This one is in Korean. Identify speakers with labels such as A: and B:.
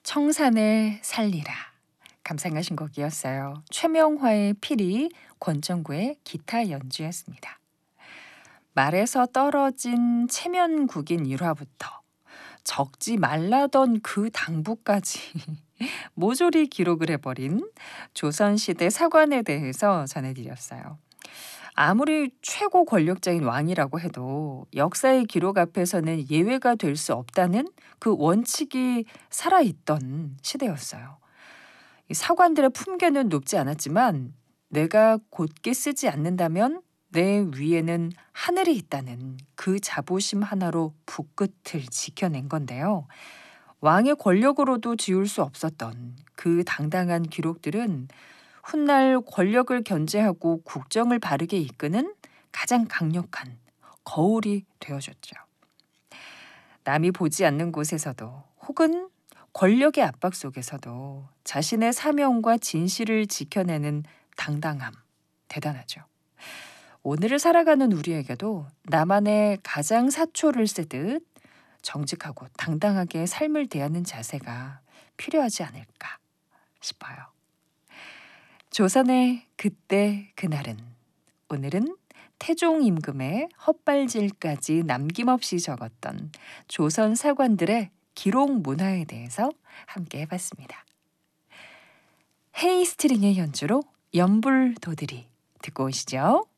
A: 청산을 살리라. 감상하신 곡이었어요. 최명화의 피리, 권정구의 기타 연주였습니다. 말에서 떨어진 체면국인 일화부터 적지 말라던 그 당부까지 모조리 기록을 해버린 조선시대 사관에 대해서 전해드렸어요. 아무리 최고 권력자인 왕이라고 해도 역사의 기록 앞에서는 예외가 될 수 없다는 그 원칙이 살아있던 시대였어요. 이 사관들의 품계는 높지 않았지만 내가 곧게 쓰지 않는다면 내 위에는 하늘이 있다는 그 자부심 하나로 붓끝을 지켜낸 건데요. 왕의 권력으로도 지울 수 없었던 그 당당한 기록들은 훗날 권력을 견제하고 국정을 바르게 이끄는 가장 강력한 거울이 되어줬죠. 남이 보지 않는 곳에서도 혹은 권력의 압박 속에서도 자신의 사명과 진실을 지켜내는 당당함, 대단하죠. 오늘을 살아가는 우리에게도 나만의 가장 사초를 쓰듯 정직하고 당당하게 삶을 대하는 자세가 필요하지 않을까 싶어요. 조선의 그때 그날은, 오늘은 태종 임금의 헛발질까지 남김없이 적었던 조선 사관들의 기록 문화에 대해서 함께 해봤습니다. 헤이스트링의 연주로 연불도들이 듣고 오시죠.